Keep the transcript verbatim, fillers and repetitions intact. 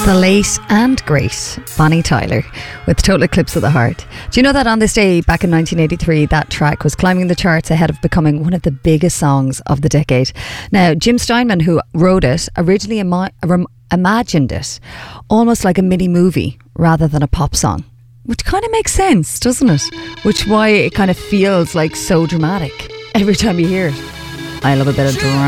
The late and great Bonnie Tyler with Total Eclipse of the Heart. Do you know that on this day back in nineteen eighty-three that track was climbing the charts ahead of becoming one of the biggest songs of the decade? Now, Jim Steinman, who wrote it, originally ima- imagined it almost like a mini movie rather than a pop song, which kind of makes sense, doesn't it? Which why it kind of feels like so dramatic every time you hear it. I love a bit of drama.